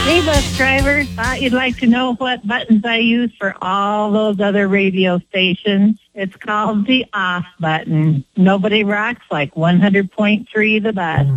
Hey, bus driver. Thought you'd like to know what buttons I use for all those other radio stations. It's called the off button. Nobody rocks like 100.3 the bus.